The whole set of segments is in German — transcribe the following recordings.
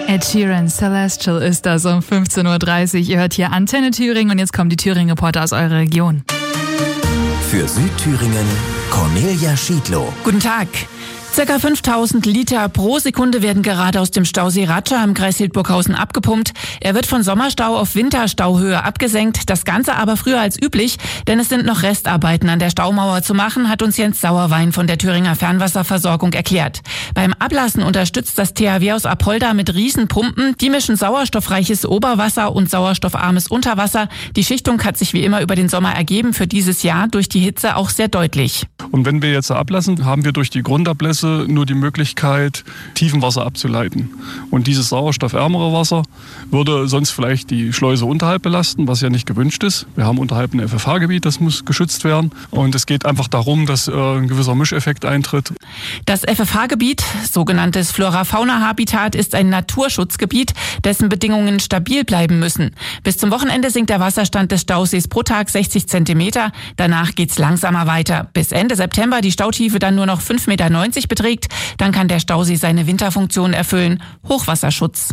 Ed Sheeran, Celestial ist das um 15.30 Uhr. Ihr hört hier Antenne Thüringen und jetzt kommen die Thüringen-Reporter aus eurer Region. Für Südthüringen, Cornelia Schiedlow. Guten Tag. Circa 5.000 Liter pro Sekunde werden gerade aus dem Stausee Ratscha im Kreis Hildburghausen abgepumpt. Er wird von Sommerstau auf Winterstauhöhe abgesenkt. Das Ganze aber früher als üblich, denn es sind noch Restarbeiten an der Staumauer zu machen, hat uns Jens Sauerwein von der Thüringer Fernwasserversorgung erklärt. Beim Ablassen unterstützt das THW aus Apolda mit Riesenpumpen. Die mischen sauerstoffreiches Oberwasser und sauerstoffarmes Unterwasser. Die Schichtung hat sich wie immer über den Sommer ergeben, für dieses Jahr durch die Hitze auch sehr deutlich. Und wenn wir jetzt ablassen, haben wir durch die Grundablässe nur die Möglichkeit, Tiefenwasser abzuleiten. Und dieses sauerstoffärmere Wasser würde sonst vielleicht die Schleuse unterhalb belasten, was ja nicht gewünscht ist. Wir haben unterhalb ein FFH-Gebiet, das muss geschützt werden. Und es geht einfach darum, dass ein gewisser Mischeffekt eintritt. Das FFH-Gebiet, sogenanntes Flora-Fauna-Habitat, ist ein Naturschutzgebiet, dessen Bedingungen stabil bleiben müssen. Bis zum Wochenende sinkt der Wasserstand des Stausees pro Tag 60 Zentimeter. Danach geht's langsamer weiter. Bis Ende September die Stautiefe dann nur noch 5,90 Meter beträgt. Dann kann der Stausee seine Winterfunktion erfüllen. Hochwasserschutz.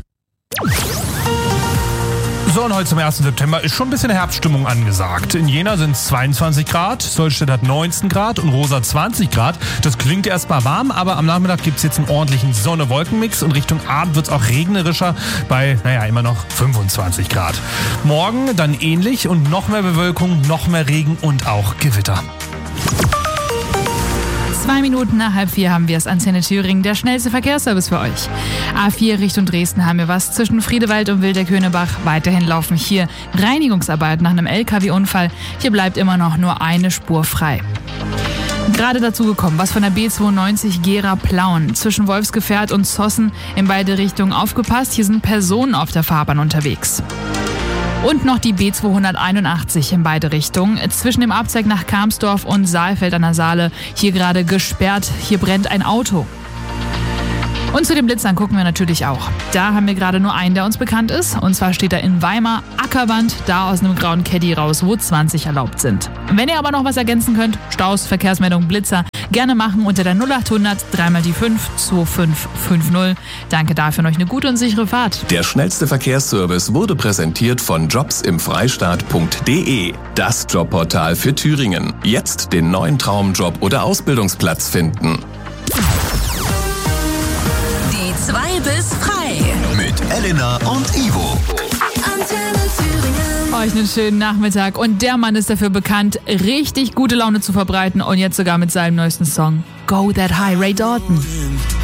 So, und heute zum 1. September ist schon ein bisschen Herbststimmung angesagt. In Jena sind es 22 Grad, Sollstedt hat 19 Grad und Rosa 20 Grad. Das klingt erstmal warm, aber am Nachmittag gibt es jetzt einen ordentlichen Sonne-Wolken-Mix und Richtung Abend wird es auch regnerischer bei, immer noch 25 Grad. Morgen dann ähnlich und noch mehr Bewölkung, noch mehr Regen und auch Gewitter. 2 Minuten nach 3:30 haben wir es. Antenne Thüringen, der schnellste Verkehrsservice für euch. A4 Richtung Dresden haben wir was. Zwischen Friedewald und Wilderkönebach weiterhin laufen hier Reinigungsarbeiten nach einem LKW-Unfall. Hier bleibt immer noch nur eine Spur frei. Gerade dazu gekommen, was von der B92 Gera-Plauen zwischen Wolfsgefährt und Zossen in beide Richtungen. Aufgepasst, hier sind Personen auf der Fahrbahn unterwegs. Und noch die B281 in beide Richtungen. Zwischen dem Abzweig nach Kamsdorf und Saalfeld an der Saale. Hier gerade gesperrt. Hier brennt ein Auto. Und zu den Blitzern gucken wir natürlich auch. Da haben wir gerade nur einen, der uns bekannt ist. Und zwar steht er in Weimar, Ackerwand, da aus einem grauen Caddy raus, wo 20 erlaubt sind. Wenn ihr aber noch was ergänzen könnt, Staus, Verkehrsmeldung, Blitzer, gerne machen unter der 0800 3 die 5 2550. Danke dafür und euch eine gute und sichere Fahrt. Der schnellste Verkehrsservice wurde präsentiert von jobsimfreistaat.de. Das Jobportal für Thüringen. Jetzt den neuen Traumjob oder Ausbildungsplatz finden. Die 2 bis frei. Mit Elena und Ivo. Antenne Thüringen. Euch einen schönen Nachmittag. Und der Mann ist dafür bekannt, richtig gute Laune zu verbreiten. Und jetzt sogar mit seinem neuesten Song Go That High, Ray Dalton.